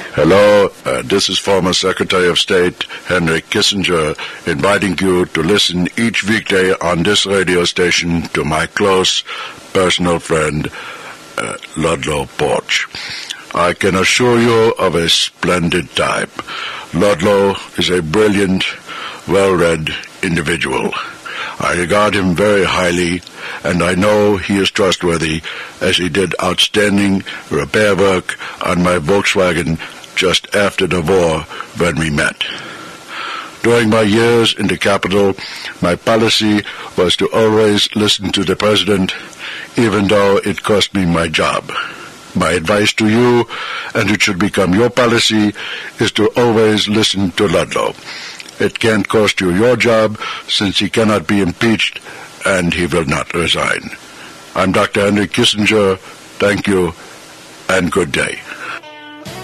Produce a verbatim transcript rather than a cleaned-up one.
Hello, uh, this is former Secretary of State Henry Kissinger inviting you to listen each weekday on this radio station to my close personal friend, uh, Ludlow Porch. I can assure you of a splendid time. Ludlow is a brilliant, well-read individual. I regard him very highly, and I know he is trustworthy, as he did outstanding repair work on my Volkswagen just after the war when we met. During my years in the Capitol, my policy was to always listen to the President, even though it cost me my job. My advice to you, and it should become your policy, is to always listen to Ludlow. It can't cost you your job, since he cannot be impeached, and he will not resign. I'm Doctor Henry Kissinger. Thank you, and good day.